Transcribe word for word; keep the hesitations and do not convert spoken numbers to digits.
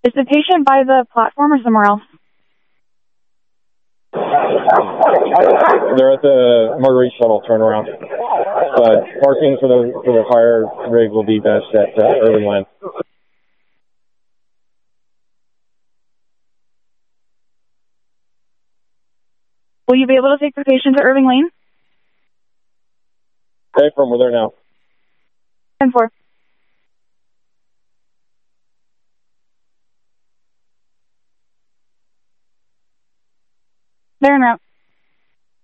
Is the patient by the platform or somewhere else? They're at the Marguerite Shuttle turnaround. But parking for the for the fire rig will be best at uh, Irving Lane. Will you be able to take the patient to Irving Lane? Okay, from we're there now. ten four. They're en route.